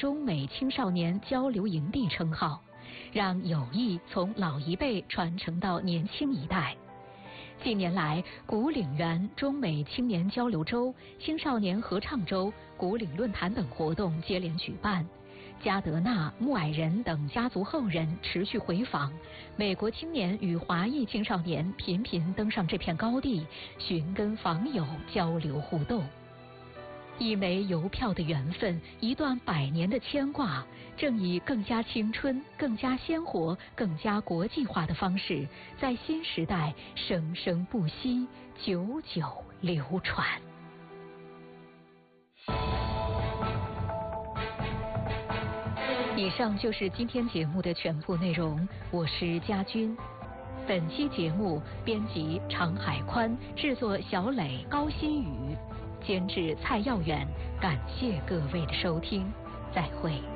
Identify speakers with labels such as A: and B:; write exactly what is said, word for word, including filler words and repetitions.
A: 中美青少年交流营地称号，让友谊从老一辈传承到年轻一代。近年来，古岭园中美青年交流周、青少年合唱周、古岭论坛等活动接连举办。加德纳、穆矮人等家族后人持续回访，美国青年与华裔青少年频频登上这片高地，寻根访友、交流互动。一枚邮票的缘分，一段百年的牵挂，正以更加青春、更加鲜活、更加国际化的方式，在新时代生生不息，久久流传。以上就是今天节目的全部内容，我是佳君。本期节目编辑常海宽，制作小磊、高新宇，监制蔡耀远。感谢各位的收听，再会。